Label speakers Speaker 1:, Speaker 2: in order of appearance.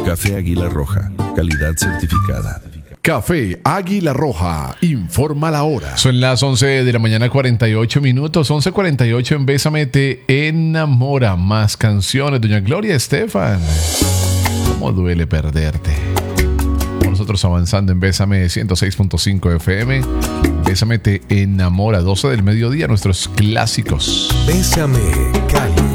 Speaker 1: Café Águila Roja, calidad certificada.
Speaker 2: Café Águila Roja, informa la hora.
Speaker 3: Son las 11 de la mañana, 48 minutos. 11:48 en Bésame te enamora. Más canciones. Doña Gloria Estefan. ¿Cómo duele perderte? Nosotros avanzando en Bésame 106.5 FM. Bésame te enamora. 12 del mediodía, nuestros clásicos.
Speaker 1: Bésame, Cali.